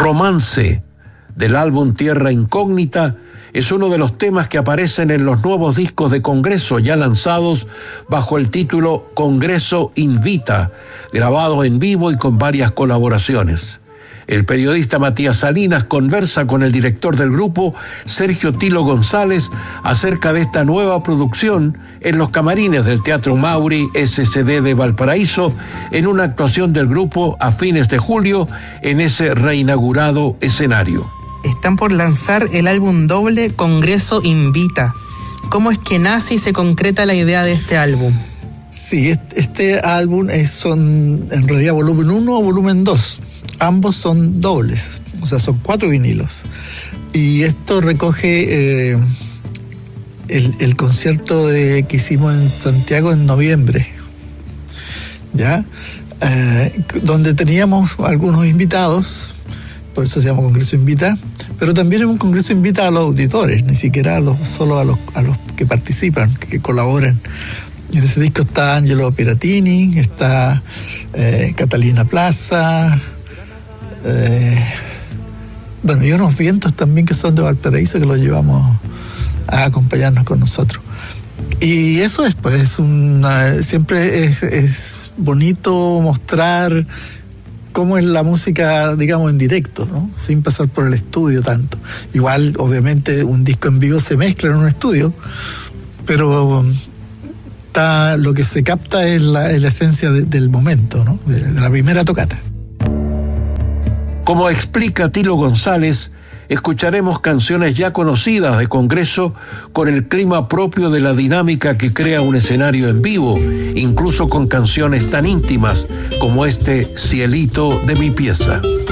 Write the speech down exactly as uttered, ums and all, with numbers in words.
Romance, del álbum Tierra Incógnita, es uno de los temas que aparecen en los nuevos discos de Congreso ya lanzados bajo el título Congreso Invita, grabado en vivo y con varias colaboraciones. El periodista Matías Salinas conversa con el director del grupo, Sergio Tilo González, acerca de esta nueva producción en los camarines del Teatro Mauri S C D de Valparaíso, en una actuación del grupo a fines de julio en ese reinaugurado escenario. Están por lanzar el álbum doble Congreso Invita. ¿Cómo es que nace y se concreta la idea de este álbum? Sí, este, este álbum es, son en realidad volumen uno o volumen dos. Ambos son dobles, o sea, son cuatro vinilos. Y esto recoge eh, el, el concierto de, que hicimos en Santiago en noviembre, ¿ya? Eh, donde teníamos algunos invitados, por eso se llama Congreso Invita, pero también es un Congreso Invita a los auditores, ni siquiera a los, solo a los, a los que participan, que colaboran. En ese disco está Angelo Piratini, está eh, Catalina Plaza, eh, bueno, y unos vientos también que son de Valparaíso que los llevamos a acompañarnos con nosotros. Y eso es, pues, es una, siempre es, es bonito mostrar cómo es la música, digamos, en directo, ¿no? Sin pasar por el estudio tanto. Igual, obviamente, un disco en vivo se mezcla en un estudio, pero está, lo que se capta es la, es la esencia de, del momento, ¿no? De, de la primera tocata. Como explica Tilo González, escucharemos canciones ya conocidas de Congreso con el clima propio de la dinámica que crea un escenario en vivo, incluso con canciones tan íntimas como este Cielito de mi pieza.